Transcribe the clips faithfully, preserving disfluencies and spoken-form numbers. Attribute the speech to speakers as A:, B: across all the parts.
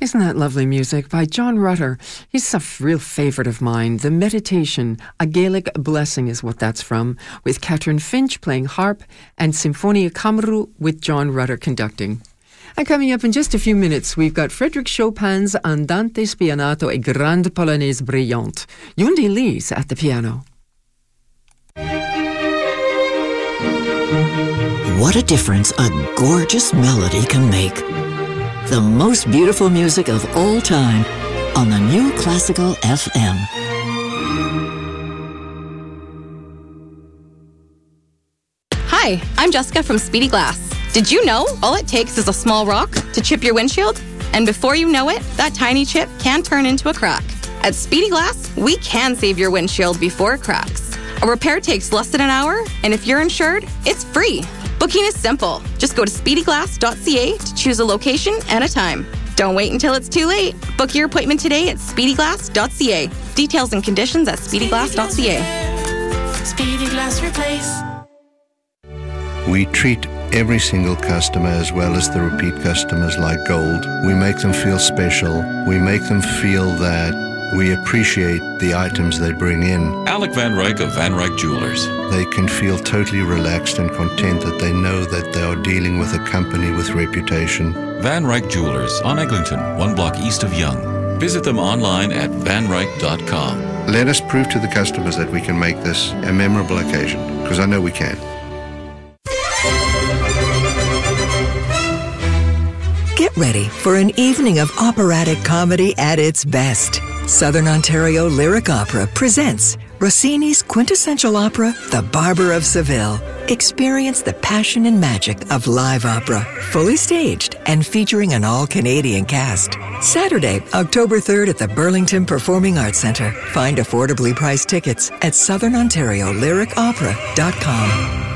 A: Isn't that lovely music by John Rutter? He's a real favourite of mine. The Meditation, A Gaelic Blessing is what that's from, with Catherine Finch playing harp and Sinfonia Camru with John Rutter conducting. And coming up in just a few minutes, we've got Frédéric Chopin's Andante Spianato e Grande Polonaise Brillante. Yundi Lee's at the piano.
B: What a difference a gorgeous melody can make. The most beautiful music of all time on the New Classical F M.
C: Hi, I'm Jessica from Speedy Glass. Did you know all it takes is a small rock to chip your windshield? And before you know it, that tiny chip can turn into a crack. At Speedy Glass, we can save your windshield before it cracks. A repair takes less than an hour, and if you're insured, it's free. Booking is simple. Just go to speedy glass dot c a to choose a location and a time. Don't wait until it's too late. Book your appointment today at speedy glass dot c a. Details and conditions at speedy glass dot c a.
D: Speedy Glass Replace.
E: We treat every single customer as well as the repeat customers like gold. We make them feel special. We make them feel that we appreciate the items they bring in.
F: Alec Van Ryk of Van Ryk Jewelers.
E: They can feel totally relaxed and content that they know that they are dealing with a company with reputation.
F: Van Ryk Jewelers on Eglinton, one block east of Yonge. Visit them online at van ryk dot com.
E: Let us prove to the customers that we can make this a memorable occasion, because I know we can.
B: Get ready for an evening of operatic comedy at its best. Southern Ontario Lyric Opera presents Rossini's quintessential opera, The Barber of Seville. Experience the passion and magic of live opera, fully staged and featuring an all-Canadian cast. Saturday, October third at the Burlington Performing Arts Centre. Find affordably priced tickets at southern ontario lyric opera dot com.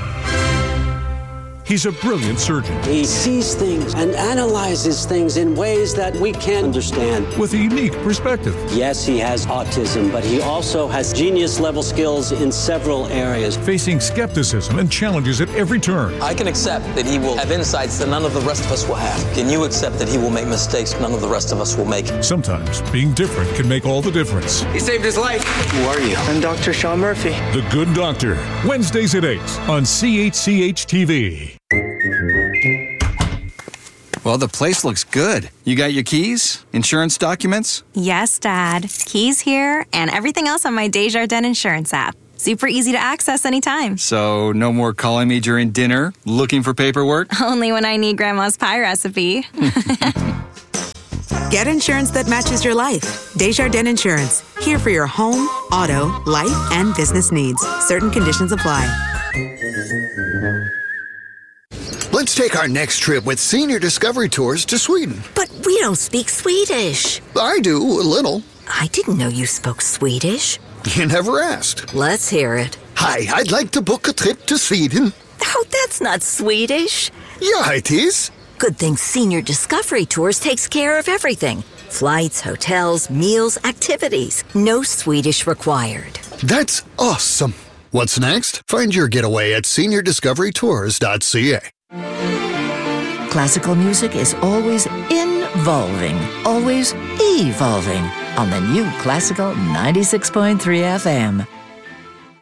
G: He's a brilliant surgeon.
H: He sees things and analyzes things in ways that we can't understand.
G: With a unique perspective.
H: Yes, he has autism, but he also has genius-level skills in several areas.
G: Facing skepticism and challenges at every turn.
I: I can accept that he will have insights that none of the rest of us will have. Can you accept that he will make mistakes none of the rest of us will make?
G: Sometimes being different can make all the difference.
J: He saved his life.
H: Who are you?
J: I'm Doctor Sean Murphy.
G: The Good Doctor. Wednesdays at eight on C H C H T V.
K: Well, the place looks good. You got your keys? Insurance documents?
L: Yes, Dad. Keys here and everything else on my Desjardins Insurance app. Super easy to access anytime.
K: So, no more calling me during dinner, looking for paperwork?
L: Only when I need Grandma's pie recipe.
M: Get insurance that matches your life. Desjardins Insurance. Here for your home, auto, life, and business needs. Certain conditions apply.
N: Let's take our next trip with Senior Discovery Tours to Sweden.
O: But we don't speak Swedish.
N: I do, a little.
O: I didn't know you spoke Swedish.
N: You never asked.
O: Let's hear it.
N: Hi, I'd like to book a trip to Sweden.
O: Oh, that's not Swedish.
N: Yeah, it is.
O: Good thing Senior Discovery Tours takes care of everything. Flights, hotels, meals, activities. No Swedish required.
N: That's awesome. What's next? Find your getaway at senior discovery tours dot c a.
B: Classical music is always involving, always evolving on the New Classical ninety-six point three F M.